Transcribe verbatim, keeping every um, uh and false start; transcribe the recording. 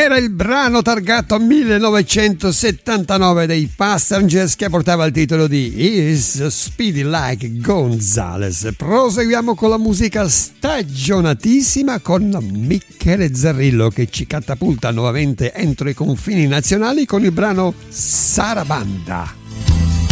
Era il brano targato millenovecentosettantanove dei Passengers che portava il titolo di Is Speedy Like Gonzales. Proseguiamo con la musica stagionatissima con Michele Zarrillo che ci catapulta nuovamente entro i confini nazionali con il brano Sarabanda.